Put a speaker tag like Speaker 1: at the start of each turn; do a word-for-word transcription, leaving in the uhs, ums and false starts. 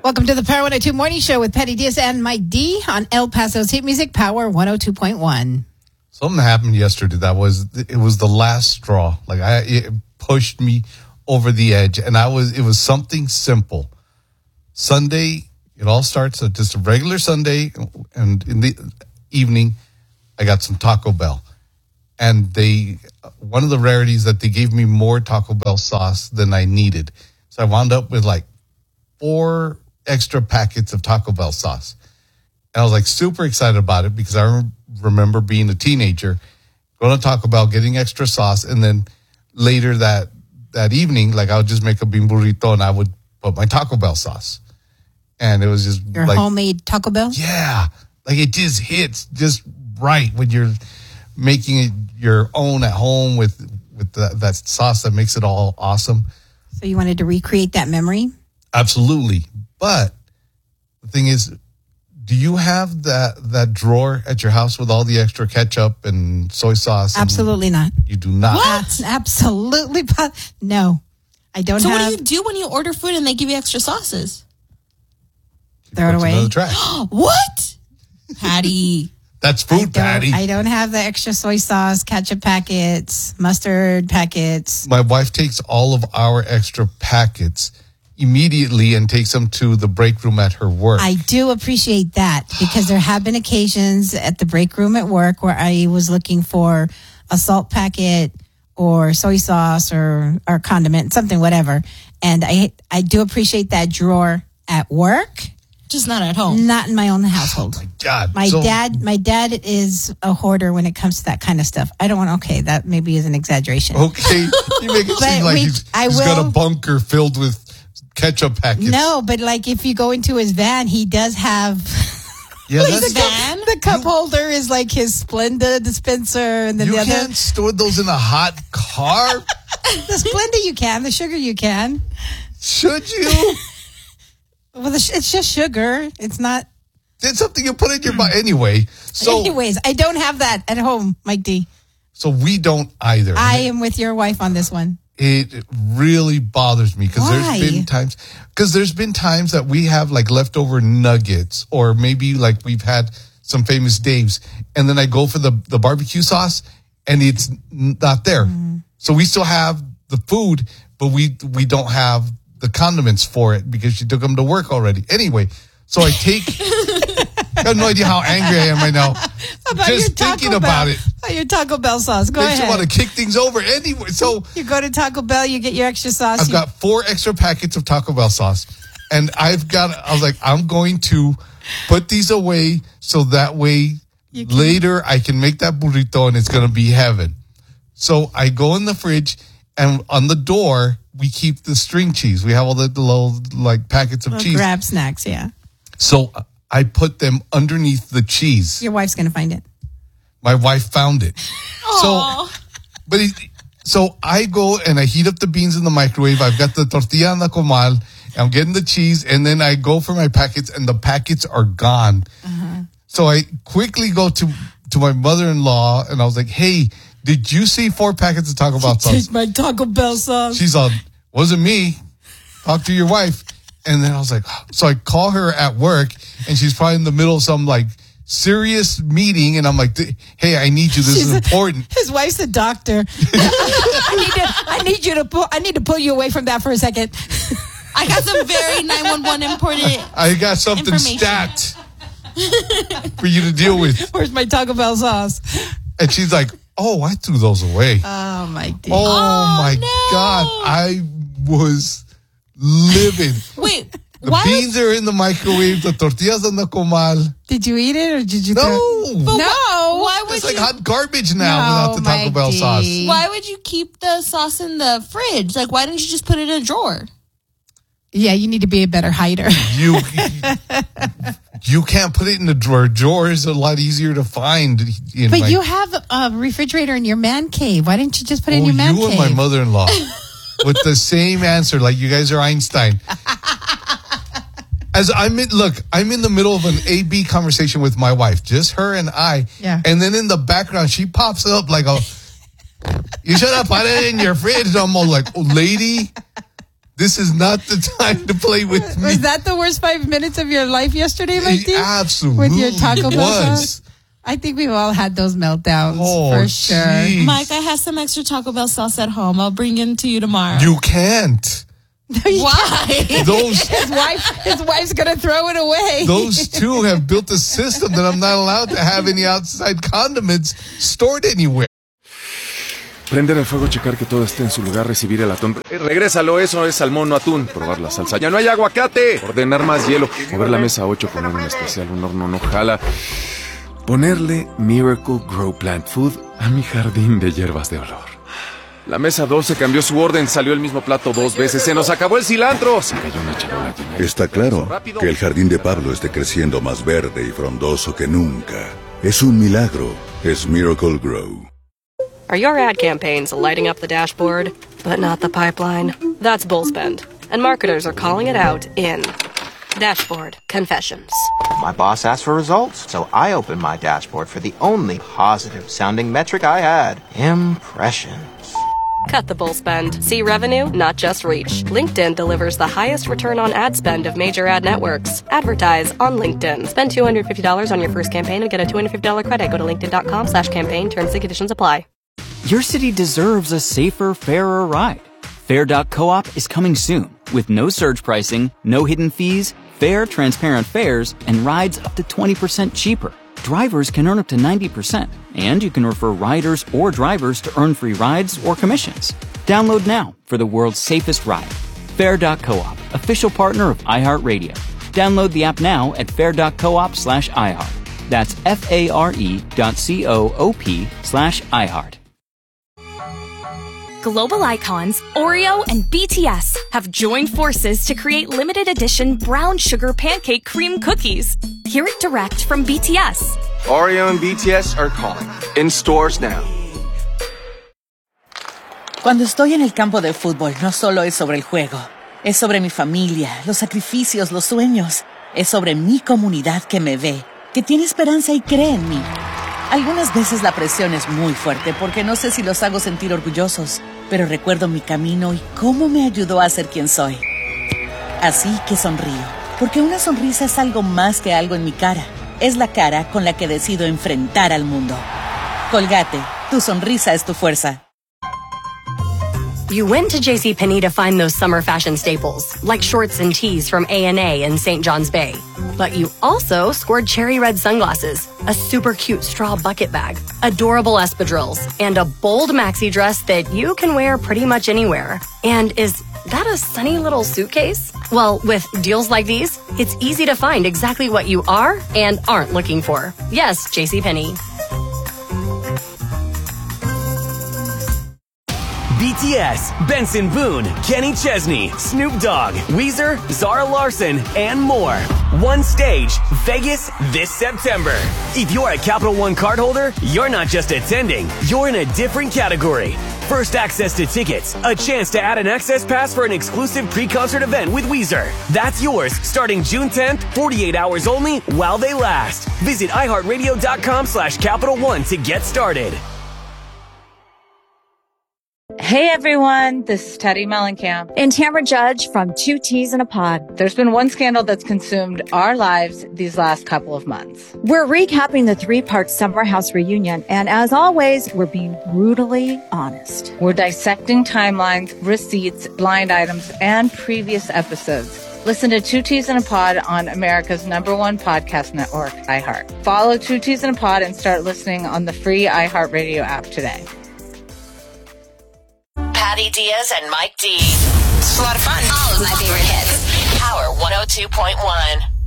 Speaker 1: Welcome to the Power one oh two Morning Show with Patty Diaz and Mike D on El Paso's Hit Music Power one oh two point one.
Speaker 2: Something happened yesterday that was, it was the last straw. Like I, it pushed me over the edge, and I was, it was something simple. Sunday, it all starts at just a regular Sunday, and in the evening, I got some Taco Bell. And they, one of the rarities that they gave me more Taco Bell sauce than I needed. So I wound up with like four extra packets of Taco Bell sauce. And I was like super excited about it because I rem- remember being a teenager, going to Taco Bell, getting extra sauce. And then later that, that evening, like I would just make a bean burrito and I would put my Taco Bell sauce. And it was just
Speaker 1: Your
Speaker 2: like,
Speaker 1: homemade Taco Bell?
Speaker 2: Yeah. Like it just hits just right when you're making it your own at home with, with the, that sauce that makes it all awesome.
Speaker 1: So you wanted to recreate that memory?
Speaker 2: Absolutely. But the thing is, do you have that, that drawer at your house with all the extra ketchup and soy sauce?
Speaker 1: Absolutely not.
Speaker 2: You do not.
Speaker 1: What? Absolutely. Po- no, I don't
Speaker 3: so
Speaker 1: have.
Speaker 3: So what do you do when you order food and they give you extra sauces?
Speaker 1: Throw it away.
Speaker 2: The trash.
Speaker 3: What? Patty.
Speaker 2: That's food,
Speaker 1: I
Speaker 2: Patty.
Speaker 1: I don't have the extra soy sauce, ketchup packets, mustard packets.
Speaker 2: My wife takes all of our extra packets immediately and takes them to the break room at her work.
Speaker 1: I do appreciate that because there have been occasions at the break room at work where I was looking for a salt packet or soy sauce or, or condiment, something, whatever. And I I do appreciate that drawer at work.
Speaker 3: Just not at home.
Speaker 1: Not in my own household.
Speaker 2: Oh my God.
Speaker 1: My
Speaker 2: so,
Speaker 1: dad, my dad is a hoarder when it comes to that kind of stuff. I don't want, okay, that maybe is an exaggeration.
Speaker 2: Okay. You make it seem like
Speaker 1: we,
Speaker 2: he's,
Speaker 1: I
Speaker 2: he's
Speaker 1: will,
Speaker 2: got a bunker filled with ketchup packets.
Speaker 1: No, but like if you go into his van, he does have...
Speaker 2: Yeah,
Speaker 1: like
Speaker 2: that's
Speaker 1: the van. Cup, the cup you, holder is like his Splenda dispenser, and then
Speaker 2: you
Speaker 1: the other. You
Speaker 2: can't store those in a hot car.
Speaker 1: The Splenda you can, the sugar you can.
Speaker 2: Should you?
Speaker 1: Well, it's just sugar. It's not.
Speaker 2: It's something you put in your body anyway. So,
Speaker 1: anyways, I don't have that at home, Mike D.
Speaker 2: So we don't either.
Speaker 1: I am with your wife on this one.
Speaker 2: It really bothers me because there's been times because there's been times that we have like leftover nuggets or maybe like we've had some Famous Dave's and then I go for the, the barbecue sauce and it's not there. Mm. So we still have the food, but we we don't have the condiments for it because she took them to work already. Anyway, so I take. I have no idea how angry I am right now.
Speaker 1: About
Speaker 2: Just thinking about
Speaker 1: Bell.
Speaker 2: it.
Speaker 1: About your Taco Bell sauce. Go
Speaker 2: Makes
Speaker 1: ahead.
Speaker 2: you want to kick things over anyway. So
Speaker 1: you go to Taco Bell, you get your extra sauce.
Speaker 2: I've
Speaker 1: you...
Speaker 2: got four extra packets of Taco Bell sauce. And I've got, I was like, I'm going to put these away so that way can... later I can make that burrito and it's going to be heaven. So I go in the fridge and on the door, we keep the string cheese. We have all the, the little like packets of
Speaker 1: little
Speaker 2: cheese.
Speaker 1: Grab snacks, yeah.
Speaker 2: So I put them underneath the cheese.
Speaker 1: Your wife's going to find it.
Speaker 2: My wife found it.
Speaker 3: Aww.
Speaker 2: So, but it, so I go and I heat up the beans in the microwave. I've got the tortilla and the comal. I'm getting the cheese, and then I go for my packets, and the packets are gone. Uh-huh. So I quickly go to to my mother-in-law, and I was like, "Hey, did you see four packets of Taco Bell sauce?"
Speaker 1: Take my Taco Bell sauce.
Speaker 2: She's all, "Wasn't me. Talk to your wife." And then I was like, so I call her at work, and she's probably in the middle of some like serious meeting, and I'm like, "Hey, I need you. This
Speaker 1: she's
Speaker 2: is important."
Speaker 1: A, his wife's a doctor. I need to. I need you to pull. I need to pull you away from that for a second.
Speaker 3: I got some very nine one one important.
Speaker 2: I got something stat for you to deal with.
Speaker 1: Where's my Taco Bell sauce?
Speaker 2: And she's like, "Oh, I threw those away."
Speaker 1: Oh my God.
Speaker 2: Oh,
Speaker 3: oh
Speaker 2: my
Speaker 3: no.
Speaker 2: God. I was livid.
Speaker 3: Wait,
Speaker 2: the
Speaker 3: why
Speaker 2: beans
Speaker 3: was...
Speaker 2: are in the microwave, the tortillas on the comal.
Speaker 1: Did you eat it or did you
Speaker 2: No.
Speaker 1: throw...
Speaker 3: But
Speaker 1: No.
Speaker 3: Why would
Speaker 2: it's
Speaker 3: you...
Speaker 2: like hot garbage now
Speaker 1: no,
Speaker 2: without the Taco Bell
Speaker 1: D.
Speaker 2: sauce.
Speaker 3: Why would you keep the sauce in the fridge? Like, why didn't you just put it in a drawer?
Speaker 1: Yeah, you need to be a better hider.
Speaker 2: You you can't put it in the drawer. Drawer is a lot easier to find. In
Speaker 1: but
Speaker 2: my,
Speaker 1: you have a refrigerator in your man cave. Why didn't you just put it
Speaker 2: oh,
Speaker 1: in your man
Speaker 2: you
Speaker 1: cave?
Speaker 2: You and my mother-in-law with the same answer, like you guys are Einstein. As I'm in, look, I'm in the middle of an A B conversation with my wife, just her and I.
Speaker 1: Yeah.
Speaker 2: And then in the background, she pops up like a, you should have put it in your fridge. I'm all like, oh, lady, This is not the time to play with me.
Speaker 1: Was that the worst five minutes of your life yesterday, Mike D?
Speaker 2: Absolutely
Speaker 1: With your Taco Bell
Speaker 2: was.
Speaker 1: sauce? I think we've all had those meltdowns
Speaker 2: Oh,
Speaker 1: for sure.
Speaker 2: geez.
Speaker 3: Mike, I have some extra Taco Bell sauce at home. I'll bring it to you tomorrow.
Speaker 2: You can't.
Speaker 3: Why?
Speaker 2: Those
Speaker 1: His wife, his wife's gonna throw it away.
Speaker 2: those two have built a system that I'm not allowed to have any outside condiments stored anywhere.
Speaker 4: Prender el fuego, checar que todo esté en su lugar, recibir el atún. Eh, regrésalo, eso es salmón, no atún. Probar la salsa. ¡Ya no hay aguacate! Ordenar más hielo. Mover la mesa a ocho, poner un especial, un horno no jala. Ponerle Miracle Grow Plant Food a mi jardín de hierbas de olor. La mesa doce cambió su orden, salió el mismo plato dos veces. ¡Se nos acabó el cilantro! Se cayó una charola llena de-
Speaker 5: Está claro que el jardín de Pablo esté creciendo más verde y frondoso que nunca. Es un milagro. Es Miracle Grow.
Speaker 6: Are your ad campaigns lighting up the dashboard, but not the pipeline? That's Bullspend, and marketers are calling it out in Dashboard Confessions.
Speaker 7: My boss asked for results, so I opened my dashboard for the only positive-sounding metric I had, impressions.
Speaker 6: Cut the bull spend. See revenue, not just reach. LinkedIn delivers the highest return on ad spend of major ad networks. Advertise on LinkedIn. Spend two hundred fifty dollars on your first campaign and get a two hundred fifty dollars credit. Go to linkedin.com slash campaign. Terms and conditions apply.
Speaker 8: Your city deserves a safer, fairer ride. Fair dot coop is coming soon with no surge pricing, no hidden fees, fair, transparent fares, and rides up to twenty percent cheaper. Drivers can earn up to ninety percent, and you can refer riders or drivers to earn free rides or commissions. Download now for the world's safest ride. Fair dot coop, official partner of iHeartRadio. Download the app now at fair dot coop slash iHeart. That's F-A-R-E dot C-O-O-P slash iHeart.
Speaker 9: Global icons Oreo and B T S have joined forces to create limited edition brown sugar pancake cream cookies. Hear it direct from B T S.
Speaker 10: Oreo and B T S are calling. In stores now.
Speaker 11: Cuando estoy en el campo de fútbol, no solo es sobre el juego. Es sobre mi familia, los sacrificios, los sueños. Es sobre mi comunidad que me ve, que tiene esperanza y cree en mí. Algunas veces la presión es muy fuerte porque no sé si los hago sentir orgullosos, pero recuerdo mi camino y cómo me ayudó a ser quien soy. Así que sonrío, porque una sonrisa es algo más que algo en mi cara. Es la cara con la que decido enfrentar al mundo. Colgate, tu sonrisa es tu fuerza.
Speaker 6: You went to JCPenney to find those summer fashion staples, like shorts and tees from A and A in Saint John's Bay. But you also scored cherry red sunglasses, a super cute straw bucket bag, adorable espadrilles, and a bold maxi dress that you can wear pretty much anywhere. And is that a sunny little suitcase? Well, with deals like these, it's easy to find exactly what you are and aren't looking for. Yes, JCPenney.
Speaker 12: B T S, Benson Boone, Kenny Chesney, Snoop Dogg, Weezer, Zara Larson, and more. One stage, Vegas this September. If you're a Capital One cardholder, you're not just attending, you're in a different category. First access to tickets, a chance to add an access pass for an exclusive pre-concert event with Weezer. That's yours starting June tenth, forty-eight hours only while they last. Visit iHeartRadio.com slash Capital One to get started.
Speaker 13: Hey everyone, this is Teddy Mellencamp and Tamara Judge from Two Teas in a Pod. There's been one scandal that's consumed our lives these last couple of months.
Speaker 14: We're recapping the three-part Summer House reunion, and as always, we're being brutally honest.
Speaker 13: We're dissecting timelines, receipts, blind items, and previous episodes. Listen to Two Teas in a Pod on America's number one podcast network, iHeart. Follow Two Teas in a Pod and start listening on the free iHeartRadio app today.
Speaker 15: Patty Diaz and Mike D. It's a lot of fun. All of my favorite hits. Power one oh two point one.